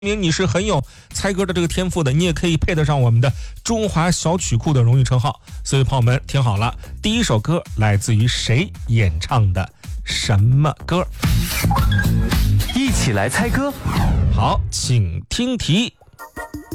明你是很有猜歌的这个天赋的，你也可以配得上我们的中华小曲库的荣誉称号。所以朋友们听好了，第一首歌来自于谁演唱的什么歌？ 一起来猜歌。 好，请听题。